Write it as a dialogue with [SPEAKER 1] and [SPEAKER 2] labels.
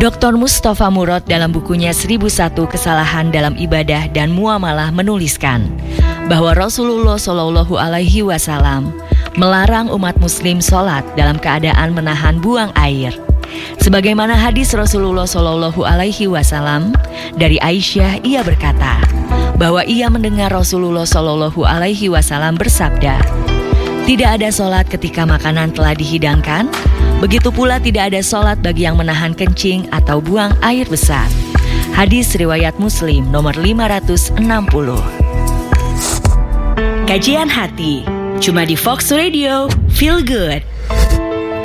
[SPEAKER 1] Dr. Mustafa Murad dalam bukunya 1001 Kesalahan dalam Ibadah dan Muamalah menuliskan bahwa Rasulullah Shallallahu Alaihi Wasallam melarang umat Muslim sholat dalam keadaan menahan buang air. Sebagaimana hadis Rasulullah Shallallahu Alaihi Wasallam dari Aisyah, ia berkata bahwa ia mendengar Rasulullah Shallallahu Alaihi Wasallam bersabda, "Tidak ada sholat ketika makanan telah dihidangkan. Begitu pula tidak ada sholat bagi yang menahan kencing atau buang air besar." Hadis riwayat Muslim nomor 560. Kajian hati cuma di Fox Radio. Feel good.